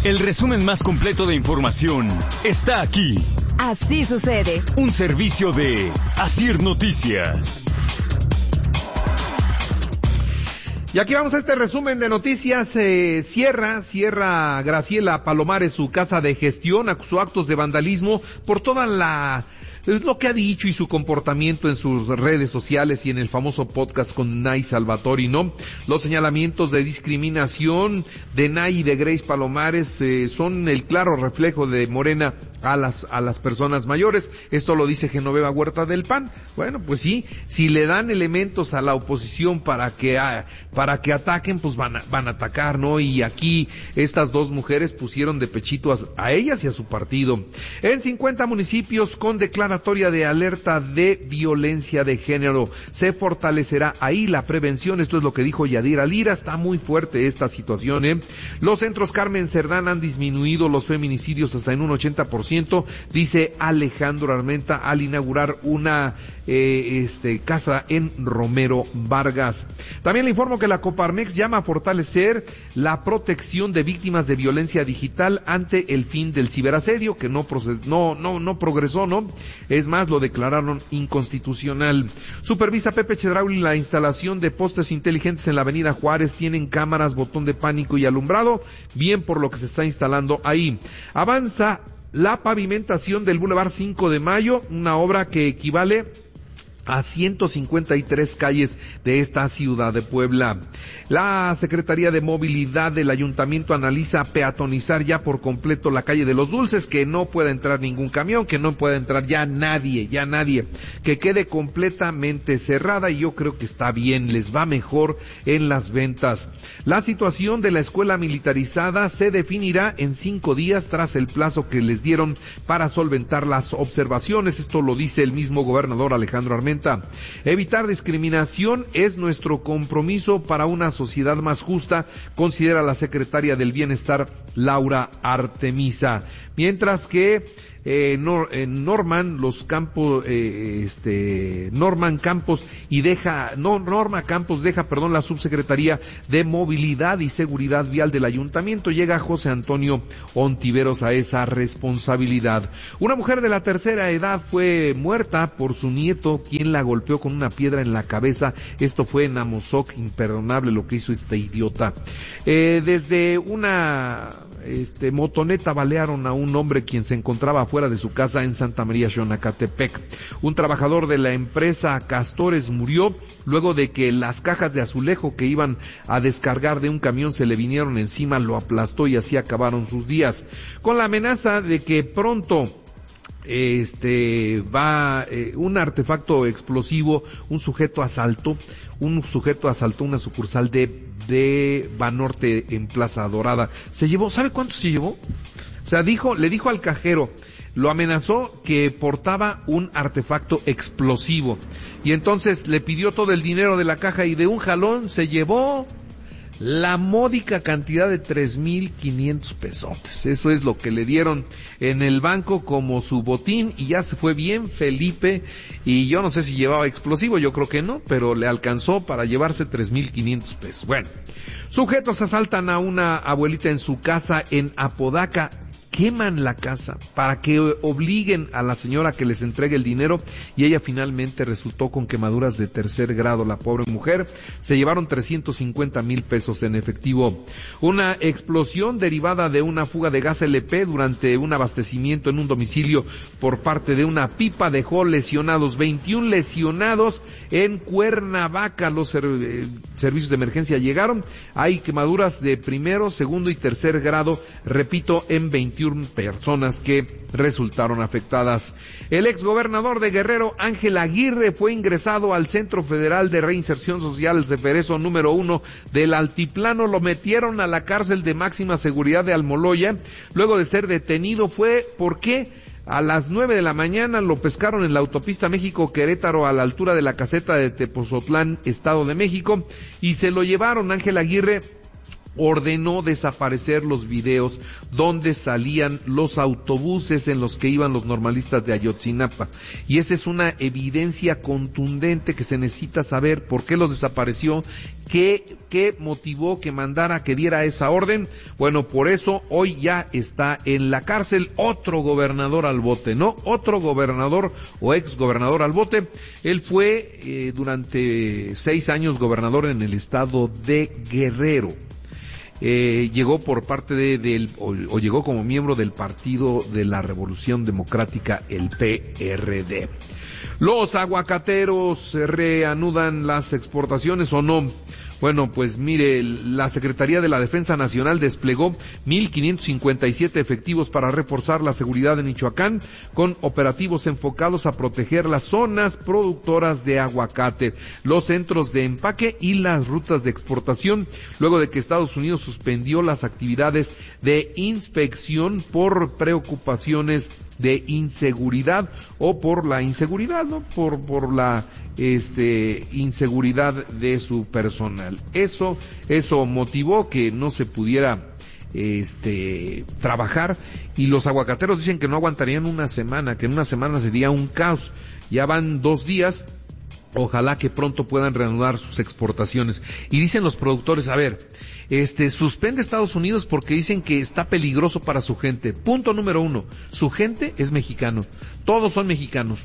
El resumen más completo de información está aquí. Así sucede. Un servicio de Asir Noticias. Y aquí vamos a este resumen de noticias. Cierra Graciela Palomares su casa de gestión, acusó actos de vandalismo por lo que ha dicho y su comportamiento en sus redes sociales y en el famoso podcast con Nay Salvatori, ¿no? Los señalamientos de discriminación de Nay y de Grace Palomares son el claro reflejo de Morena a las personas mayores. Esto lo dice Genoveva Huerta del PAN. Bueno, pues sí, si le dan elementos a la oposición para que ataquen, pues van a atacar, ¿no? Y aquí estas dos mujeres pusieron de pechito a ellas y a su partido. En 50 municipios con declaratorias de alerta de violencia de género. Se fortalecerá ahí la prevención, esto es lo que dijo Yadira Lira. Está muy fuerte esta situación, ¿eh? Los centros Carmen Cerdán han disminuido los feminicidios hasta en un 80%, dice Alejandro Armenta al inaugurar una casa en Romero Vargas. También le informo que la Coparmex llama a fortalecer la protección de víctimas de violencia digital ante el fin del ciberasedio, que no progresó, ¿no? Es más, lo declararon inconstitucional. Supervisa Pepe Chedraui la instalación de postes inteligentes en la avenida Juárez. Tienen cámaras, botón de pánico y alumbrado. Bien por lo que se está instalando ahí. Avanza la pavimentación del Boulevard 5 de Mayo, una obra que equivale a 153 calles de esta ciudad de Puebla. La Secretaría de Movilidad del Ayuntamiento analiza peatonizar ya por completo la calle de los Dulces, que no pueda entrar ningún camión, que no pueda entrar ya nadie, que quede completamente cerrada, y yo creo que está bien, les va mejor en las ventas. La situación de la escuela militarizada se definirá en 5 días tras el plazo que les dieron para solventar las observaciones. Esto lo dice el mismo gobernador Alejandro Armenta. Evitar discriminación es nuestro compromiso para una sociedad más justa, considera la secretaria del Bienestar, Laura Artemisa. Mientras que Norma Campos deja la subsecretaría de Movilidad y Seguridad Vial del Ayuntamiento. Llega José Antonio Ontiveros a esa responsabilidad. Una mujer de la tercera edad fue muerta por su nieto, quien la golpeó con una piedra en la cabeza. Esto fue en Amozoc. Imperdonable lo que hizo este idiota. Desde una motoneta balearon a un hombre quien se encontraba afuera de su casa en Santa María Xonacatepec. Un trabajador de la empresa Castores murió luego de que las cajas de azulejo que iban a descargar de un camión se le vinieron encima, lo aplastó y así acabaron sus días. Con la amenaza de que pronto un artefacto explosivo, un sujeto asaltó una sucursal de Banorte en Plaza Dorada. ¿Sabe cuánto se llevó? O sea, le dijo al cajero, lo amenazó que portaba un artefacto explosivo, y entonces le pidió todo el dinero de la caja y de un jalón se llevó la módica cantidad de 3,500 pesos. Eso es lo que le dieron en el banco como su botín, y ya se fue bien Felipe. Y yo no sé si llevaba explosivo, yo creo que no, pero le alcanzó para llevarse 3,500 pesos. Bueno, sujetos asaltan a una abuelita en su casa en Apodaca. Queman la casa para que obliguen a la señora que les entregue el dinero, y ella finalmente resultó con quemaduras de 3er grado. La pobre mujer se llevaron 350,000 pesos en efectivo. Una explosión derivada de una fuga de gas LP durante un abastecimiento en un domicilio por parte de una pipa dejó 21 lesionados en Cuernavaca. Los servicios de emergencia llegaron. Hay quemaduras de 1º, 2º y 3er grado, repito, en 21 personas que resultaron afectadas. El exgobernador de Guerrero, Ángel Aguirre, fue ingresado al Centro Federal de Reinserción Social, el Ceferezo número 1 del Altiplano. Lo metieron a la cárcel de máxima seguridad de Almoloya, luego de ser detenido. ¿Por qué? A las 9 de la mañana lo pescaron en la autopista México-Querétaro a la altura de la caseta de Tepozotlán, Estado de México, y se lo llevaron. Ángel Aguirre ordenó desaparecer los videos donde salían los autobuses en los que iban los normalistas de Ayotzinapa. Y esa es una evidencia contundente que se necesita saber por qué los desapareció, qué motivó que mandara, que diera esa orden. Bueno, por eso hoy ya está en la cárcel otro gobernador al bote, ¿no? Otro gobernador o ex gobernador al bote. Él fue durante 6 años gobernador en el estado de Guerrero. Llegó por parte o llegó como miembro del Partido de la Revolución Democrática, el PRD. ¿Los aguacateros reanudan las exportaciones o no? Bueno, pues mire, la Secretaría de la Defensa Nacional desplegó 1,557 efectivos para reforzar la seguridad en Michoacán, con operativos enfocados a proteger las zonas productoras de aguacate, los centros de empaque y las rutas de exportación, luego de que Estados Unidos suspendió las actividades de inspección por preocupaciones de inseguridad o por la inseguridad, ¿no? Por la inseguridad de su personal. Eso motivó que no se pudiera trabajar, y los aguacateros dicen que no aguantarían una semana, que en una semana sería un caos. Ya van 2 días. Ojalá que pronto puedan reanudar sus exportaciones. Y dicen los productores, a ver, suspende Estados Unidos porque dicen que está peligroso para su gente. Punto número 1, su gente es mexicano. Todos son mexicanos.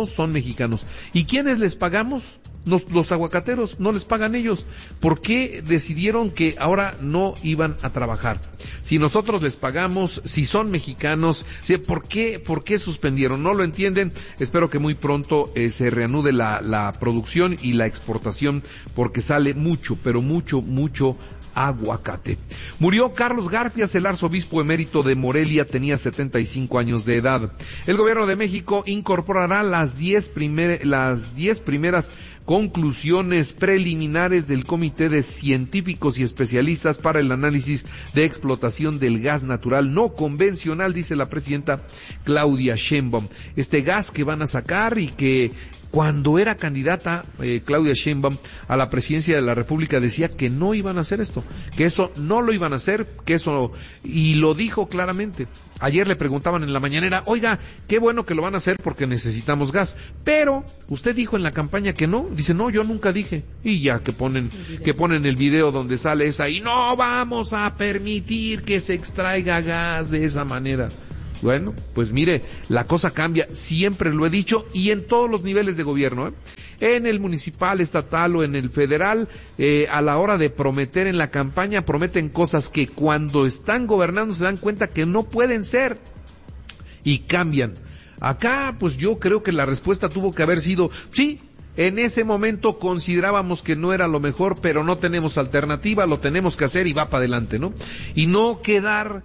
¿Y quiénes les pagamos? Los aguacateros, no les pagan ellos. ¿Por qué decidieron que ahora no iban a trabajar? Si nosotros les pagamos, si son mexicanos, ¿por qué suspendieron? No lo entienden. Espero que muy pronto se reanude la producción y la exportación, porque sale mucho, pero mucho aguacate. Murió Carlos Garfias, el arzobispo emérito de Morelia, tenía 75 años de edad. El gobierno de México incorporará las 10 primeras conclusiones preliminares del Comité de Científicos y Especialistas para el Análisis de Explotación del Gas Natural No Convencional, dice la presidenta Claudia Sheinbaum. Este gas que van a sacar, y que cuando era candidata Claudia Sheinbaum a la presidencia de la República decía que no iban a hacer esto, que eso no lo iban a hacer, y lo dijo claramente. Ayer le preguntaban en la mañanera, oiga, qué bueno que lo van a hacer porque necesitamos gas, pero usted dijo en la campaña que no. Dice, no, yo nunca dije. Y ya que ponen el video donde sale esa, y no vamos a permitir que se extraiga gas de esa manera. Bueno, pues mire, la cosa cambia, siempre lo he dicho, y en todos los niveles de gobierno, en el municipal, estatal o en el federal, a la hora de prometer en la campaña, prometen cosas que cuando están gobernando se dan cuenta que no pueden ser, y cambian. Acá, pues yo creo que la respuesta tuvo que haber sido, sí, en ese momento considerábamos que no era lo mejor, pero no tenemos alternativa, lo tenemos que hacer y va para adelante, ¿no? Y no quedar,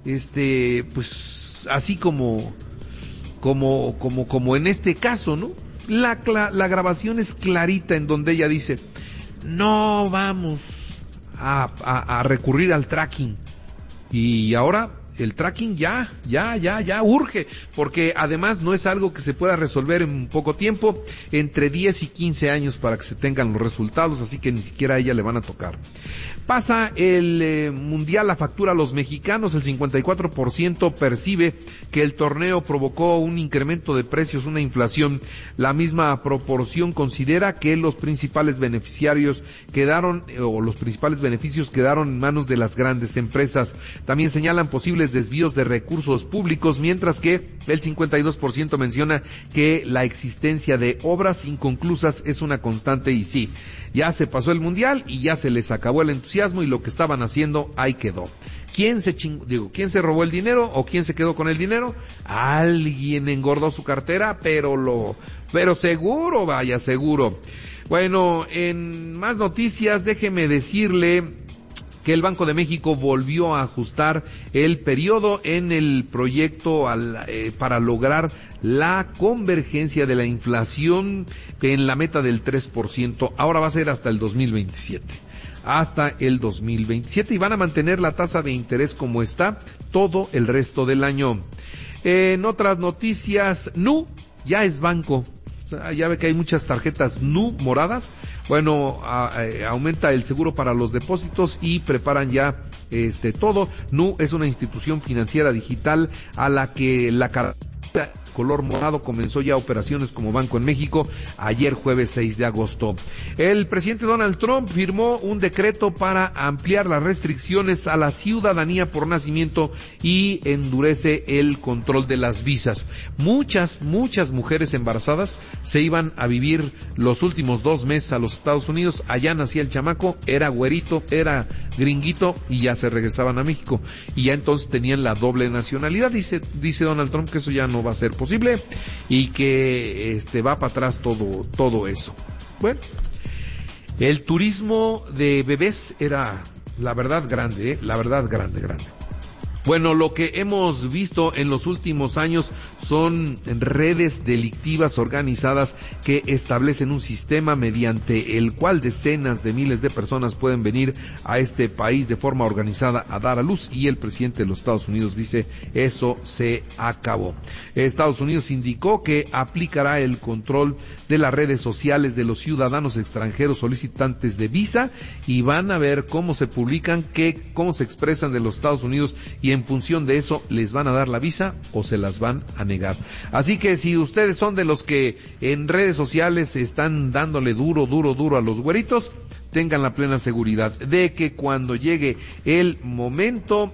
pues así como en este caso, ¿no? La grabación es clarita, en donde ella dice, no vamos a recurrir al fracking. Y ahora el fracking ya urge, porque además no es algo que se pueda resolver en poco tiempo, entre 10 y 15 años para que se tengan los resultados, así que ni siquiera a ella le van a tocar. Pasa el Mundial la factura a los mexicanos, el 54% percibe que el torneo provocó un incremento de precios, una inflación. La misma proporción considera que los principales beneficios quedaron en manos de las grandes empresas. También señalan posibles desvíos de recursos públicos, mientras que el 52% menciona que la existencia de obras inconclusas es una constante. Y sí, ya se pasó el Mundial y ya se les acabó el entusiasmo, y lo que estaban haciendo ahí quedó. ¿Quién se robó el dinero o quién se quedó con el dinero? Alguien engordó su cartera, pero seguro, vaya, seguro. Bueno, en más noticias, déjeme decirle que el Banco de México volvió a ajustar el periodo en el proyecto para lograr la convergencia de la inflación en la meta del 3%. Ahora va a ser hasta el 2027. Y van a mantener la tasa de interés como está todo el resto del año. En otras noticias, Nu ya es banco. ya ve que hay muchas tarjetas NU moradas. Bueno, aumenta el seguro para los depósitos y preparan ya todo. NU es una institución financiera digital a la que la color morado comenzó ya operaciones como Banco en México ayer jueves 6 de agosto. El presidente Donald Trump firmó un decreto para ampliar las restricciones a la ciudadanía por nacimiento y endurece el control de las visas. Muchas mujeres embarazadas se iban a vivir los últimos 2 meses a los Estados Unidos, allá nacía el chamaco, era güerito, era gringuito y ya se regresaban a México y ya entonces tenían la doble nacionalidad. Dice Donald Trump que eso ya no va a ser posible y que va para atrás todo eso. Bueno, el turismo de bebés era la verdad grande. Bueno, lo que hemos visto en los últimos años son redes delictivas organizadas que establecen un sistema mediante el cual decenas de miles de personas pueden venir a este país de forma organizada a dar a luz, y el presidente de los Estados Unidos dice eso se acabó. Estados Unidos indicó que aplicará el control de las redes sociales de los ciudadanos extranjeros solicitantes de visa y van a ver cómo se publican, cómo se expresan de los Estados Unidos, y en función de eso les van a dar la visa o se las van a negar. Así que si ustedes son de los que en redes sociales están dándole duro a los güeritos, tengan la plena seguridad de que cuando llegue el momento,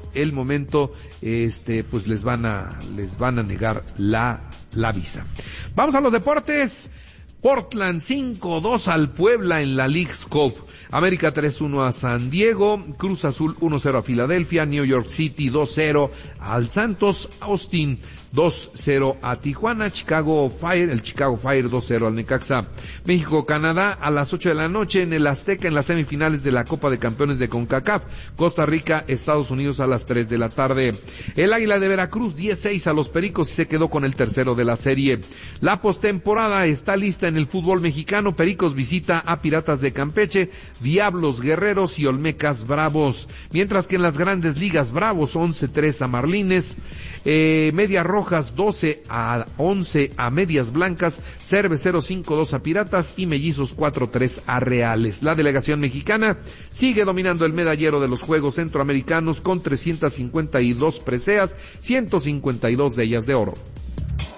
pues les van a negar la visa. Vamos a los deportes. Portland 5-2 al Puebla en la League's Cup. América 3-1 a San Diego, Cruz Azul 1-0 a Filadelfia, New York City 2-0 al Santos, Austin 2-0 a Tijuana, el Chicago Fire 2-0 al Necaxa. México-Canadá a las 8 de la noche en el Azteca en las semifinales de la Copa de Campeones de CONCACAF. Costa Rica, Estados Unidos a las 3 de la tarde. El Águila de Veracruz 10-6 a los Pericos y se quedó con el tercero de la serie. La postemporada está lista en el fútbol mexicano. Pericos visita a Piratas de Campeche, Diablos Guerreros y Olmecas Bravos. Mientras que en las grandes ligas, Bravos 11-3 a Marlines, Medias Rojas 12-11 a Medias Blancas, Cerveceros 5-2 a Piratas y Mellizos 4-3 a Reales. La delegación mexicana sigue dominando el medallero de los Juegos Centroamericanos con 352 preseas, 152 de ellas de oro.